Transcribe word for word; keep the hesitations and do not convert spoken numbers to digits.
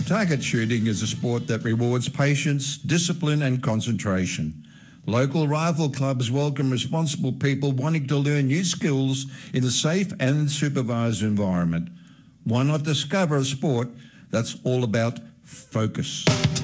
Target shooting is a sport that rewards patience, discipline and concentration. Local rifle clubs welcome responsible people wanting to learn new skills in a safe and supervised environment. Why not discover a sport that's all about focus?